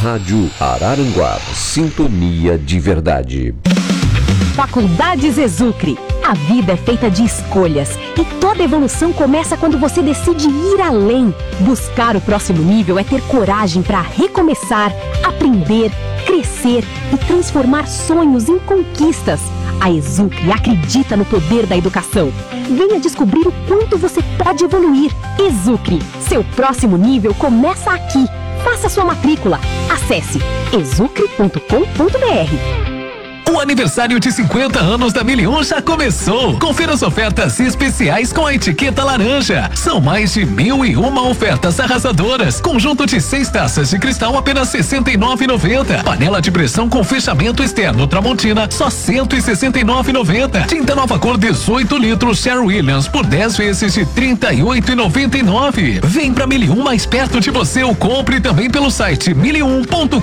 Rádio Araranguá, sintonia de verdade. Faculdades Exucre. A vida é feita de escolhas e toda evolução começa quando você decide ir além. Buscar o próximo nível é ter coragem para recomeçar, aprender, crescer e transformar sonhos em conquistas. A Exucre acredita no poder da educação. Venha descobrir o quanto você pode evoluir. Exucre, seu próximo nível começa aqui. Faça sua matrícula. Acesse exucre.com.br. O aniversário de 50 anos da 1001 já começou. Confira as ofertas especiais com a etiqueta laranja. São mais de 1001 ofertas arrasadoras. Conjunto de 6 taças de cristal apenas R$ 69,90. Panela de pressão com fechamento externo Tramontina só R$ 169,90. Tinta nova cor 18 litros Sherwin Williams por 10 vezes de R$ 38,99. Vem pra 1001 mais perto de você ou compre também pelo site 1001.com.br.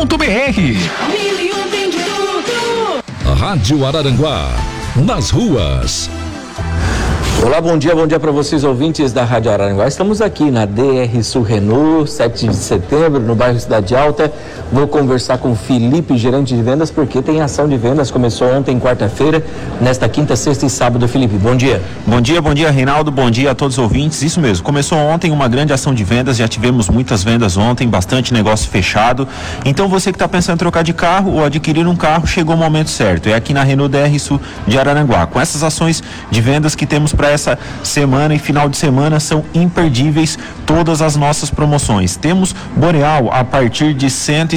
1001 tem de tudo. Rádio Araranguá, nas ruas. Olá, bom dia para vocês ouvintes da Rádio Araranguá. Estamos aqui na DR Sul Renault, 7 de setembro, no bairro Cidade Alta. Vou conversar com o Felipe, gerente de vendas, porque tem ação de vendas, começou ontem, quarta-feira, nesta quinta, sexta e sábado. Felipe, bom dia. Bom dia, Reinaldo, bom dia a todos os ouvintes. Isso mesmo, começou ontem uma grande ação de vendas, já tivemos muitas vendas ontem, bastante negócio fechado. Então você que está pensando em trocar de carro ou adquirir um carro, chegou o momento certo. É aqui na Renault DR Sul de Araranguá. Com essas ações de vendas que temos para essa semana e final de semana, são imperdíveis todas as nossas promoções. Temos Boreal a partir de R$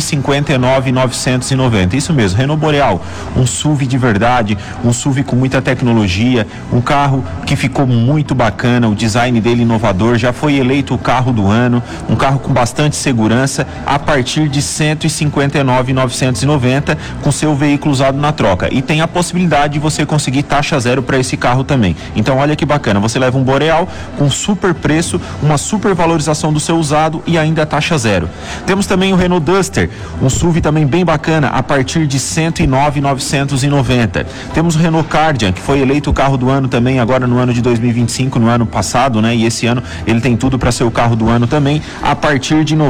159.990. Isso mesmo, Renault Boreal, um SUV de verdade, um SUV com muita tecnologia, um carro que ficou muito bacana, o design dele inovador, já foi eleito o carro do ano, um carro com bastante segurança a partir de R$ 159.990 com seu veículo usado na troca. E tem a possibilidade de você conseguir taxa zero para esse carro também. Então olha que bacana, você leva um Boreal com super preço, uma super valorização do seu usado e ainda taxa zero. Temos também o Renault Duster, um SUV também bem bacana, a partir de R$ 109.990. Temos o Renault Kardian, que foi eleito o carro do ano também agora no ano de 2025, no ano passado, né? E esse ano ele tem tudo para ser o carro do ano também, a partir de R$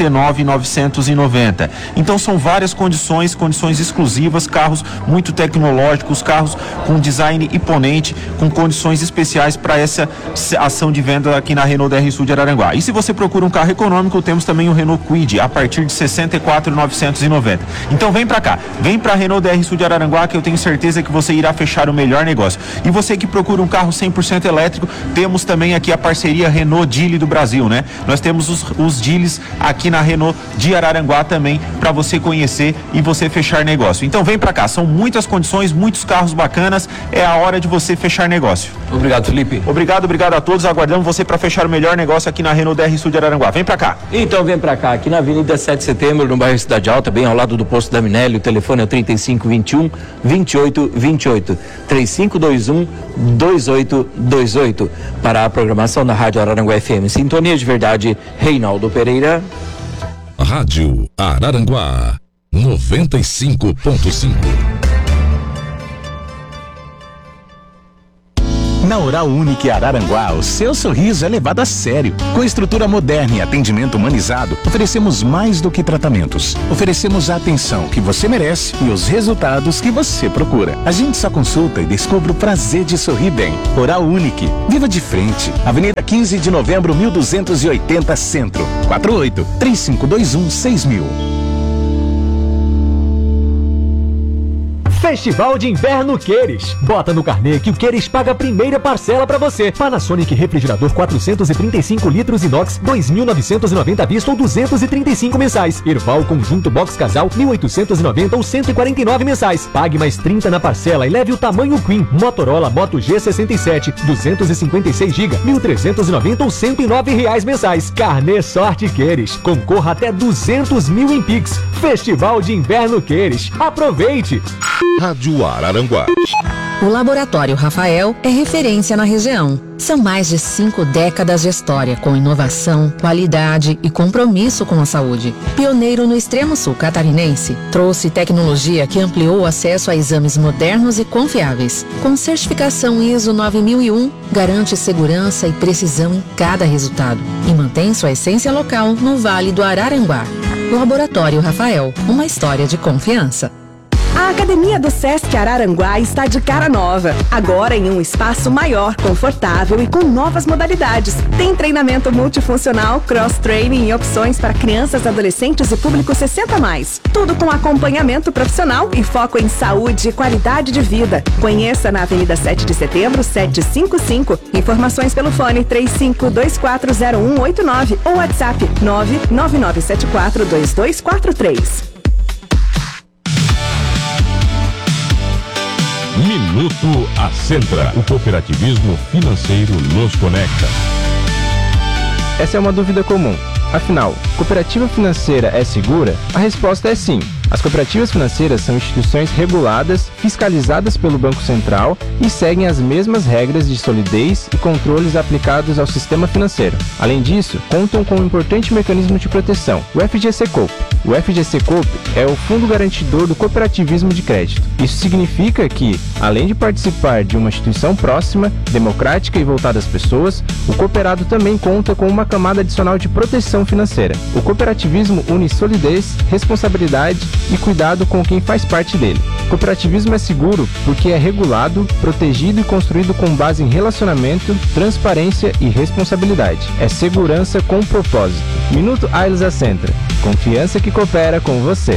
99.990. Então são várias condições exclusivas, carros muito tecnológicos, carros com design imponente, com condições especiais para essa ação de venda aqui na Renault DR Sul de Araranguá. E se você procura um carro econômico, temos também o Renault Kwid a partir de R$ 64.990. Então vem para cá, vem para a Renault DR Sul de Araranguá, que eu tenho certeza que você irá fechar o melhor negócio. E você que procura um carro 100% elétrico, temos também aqui a parceria Renault Geely do Brasil, né? Nós temos os Geelys aqui na Renault de Araranguá também para você conhecer e você fechar negócio. Então vem para cá, são muitas condições, muitos carros bacanas, é a hora de você fechar negócio. Obrigado, Felipe. Obrigado a todos. Aguardamos você para fechar o melhor negócio aqui na Renault DR Sul de Araranguá. Vem para cá. Então vem para cá, aqui na Avenida 7 de Setembro, no bairro Cidade Alta, bem ao lado do posto da Minelli. O telefone é 3521-2828. 3521-2828. Para a programação da Rádio Araranguá FM. Sintonia de verdade, Reinaldo Pereira. Rádio Araranguá 95.5. Na Oral Unique Araranguá, o seu sorriso é levado a sério. Com estrutura moderna e atendimento humanizado, oferecemos mais do que tratamentos. Oferecemos a atenção que você merece e os resultados que você procura. A gente só consulta e descobre o prazer de sorrir bem. Oral Unique, viva de frente. Avenida 15 de novembro, 1280 Centro. 48-3521-6000. Festival de Inverno Queires. Bota no carnê que o Queires paga a primeira parcela pra você. Panasonic refrigerador 435 litros inox, 2.990 à vista ou 235 mensais. Erval conjunto box casal, 1.890 ou 149 mensais. Pague mais 30 na parcela e leve o tamanho Queen. Motorola Moto G67, 256 GB, 1.390 ou R$109 mensais. Carnê Sorte Queires. Concorra até 200 mil em Pix. Festival de Inverno Queires. Aproveite! Rádio Araranguá. O Laboratório Rafael é referência na região. São mais de 5 décadas de história, com inovação, qualidade e compromisso com a saúde. Pioneiro no extremo sul catarinense, trouxe tecnologia que ampliou o acesso a exames modernos e confiáveis. Com certificação ISO 9001, garante segurança e precisão em cada resultado e mantém sua essência local no Vale do Araranguá. Laboratório Rafael, uma história de confiança. A Academia do Sesc Araranguá está de cara nova. Agora em um espaço maior, confortável e com novas modalidades. Tem treinamento multifuncional, cross-training e opções para crianças, adolescentes e público 60+. Tudo com acompanhamento profissional e foco em saúde e qualidade de vida. Conheça na Avenida 7 de Setembro, 755. Informações pelo fone 35240189 ou WhatsApp 999742243. Minuto Acentra. O cooperativismo financeiro nos conecta. Essa é uma dúvida comum. Afinal, cooperativa financeira é segura? A resposta é sim. As cooperativas financeiras são instituições reguladas, fiscalizadas pelo Banco Central e seguem as mesmas regras de solidez e controles aplicados ao sistema financeiro. Além disso, contam com um importante mecanismo de proteção, o FGC-Coop. O FGC-Coop é o Fundo Garantidor do Cooperativismo de Crédito. Isso significa que, além de participar de uma instituição próxima, democrática e voltada às pessoas, o cooperado também conta com uma camada adicional de proteção financeira. O cooperativismo une solidez, responsabilidade e cuidado com quem faz parte dele. Cooperativismo é seguro porque é regulado, protegido e construído com base em relacionamento, transparência e responsabilidade. É segurança com propósito. Minuto Ailes Acentra. Confiança que coopera com você.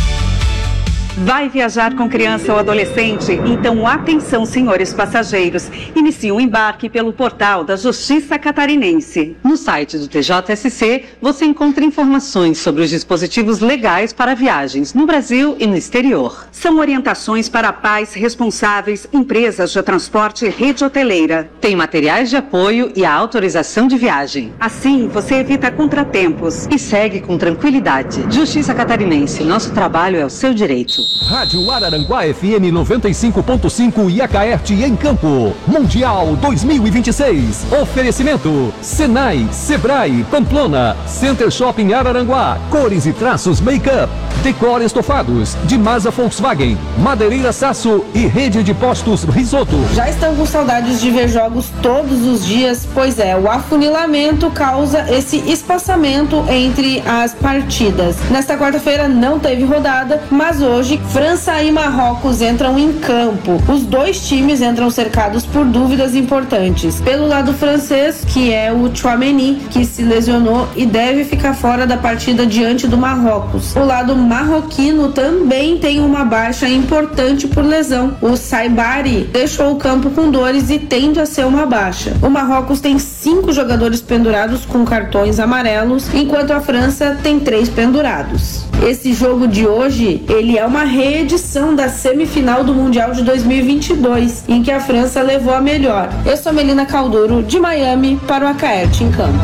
Vai viajar com criança ou adolescente? Então atenção, senhores passageiros. Inicie o embarque pelo portal da Justiça Catarinense. No site do TJSC, você encontra informações sobre os dispositivos legais para viagens no Brasil e no exterior. São orientações para pais responsáveis, empresas de transporte e rede hoteleira. Tem materiais de apoio e a autorização de viagem. Assim, você evita contratempos e segue com tranquilidade. Justiça Catarinense, nosso trabalho é o seu direito. Rádio Araranguá FM 95.5 e Acaerte em Campo. Mundial 2026. Oferecimento: Senai, Sebrae, Pamplona, Center Shopping Araranguá, Cores e Traços Make-up, Decor Estofados, de Masa Volkswagen, Madeireira Sasso e Rede de Postos Risoto. Já estão com saudades de ver jogos todos os dias? Pois é, o afunilamento causa esse espaçamento entre as partidas. Nesta quarta-feira não teve rodada, mas hoje França e Marrocos entram em campo. Os dois times entram cercados por dúvidas importantes. Pelo lado francês, que é o Tchouaméni, que se lesionou e deve ficar fora da partida diante do Marrocos. O lado marroquino também tem uma baixa importante por lesão. O Saibari deixou o campo com dores e tende a ser uma baixa. O Marrocos tem 5 jogadores pendurados com cartões amarelos, enquanto a França tem 3 pendurados. Esse jogo de hoje, ele é uma reedição da semifinal do Mundial de 2022, em que a França levou a melhor. Eu sou Melina Calduro, de Miami, para o Acaerte em Campo.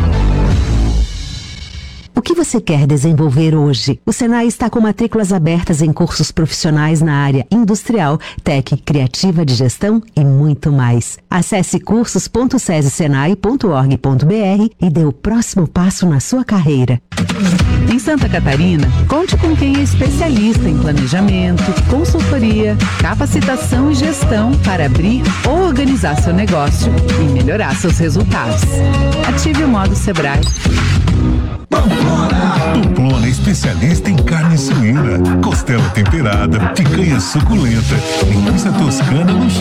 O que você quer desenvolver hoje? O Senai está com matrículas abertas em cursos profissionais na área industrial, tech, criativa de gestão e muito mais. Acesse cursos.sessenai.org.br e dê o próximo passo na sua carreira. Em Santa Catarina, conte com quem é especialista em planejamento, consultoria, capacitação e gestão para abrir ou organizar seu negócio e melhorar seus resultados. Ative o modo Sebrae. Pamplona é especialista em carne suína, costela temperada, picanha suculenta, linguiça toscana no